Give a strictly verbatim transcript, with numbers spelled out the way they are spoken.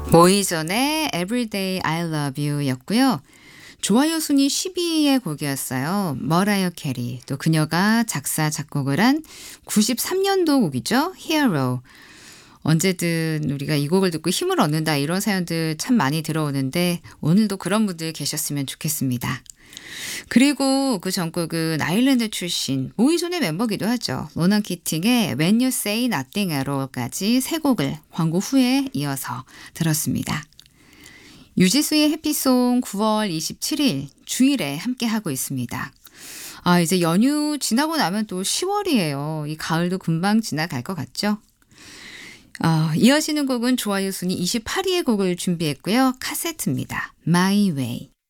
모이전의 Everyday I Love You 였고요. 좋아요 순위 십이 위의 곡이었어요. 머라이어 캐리. 또 그녀가 작사, 작곡을 한 구십삼 년도 곡이죠. Hero. 언제든 우리가 이 곡을 듣고 힘을 얻는다 이런 사연들 참 많이 들어오는데 오늘도 그런 분들 계셨으면 좋겠습니다. 그리고 그 전곡은 아일랜드 출신 모이존의 멤버기도 하죠. 로난 키팅의 When You Say Nothing at All까지 세 곡을 광고 후에 이어서 들었습니다. 유지수의 해피송 구월 이십칠일 주일에 함께하고 있습니다. 아, 이제 연휴 지나고 나면 또 시월이에요. 이 가을도 금방 지나갈 것 같죠? 어, 이어지는 곡은 좋아요 순위 이십팔 위의 곡을 준비했고요. 카세트입니다. My Way.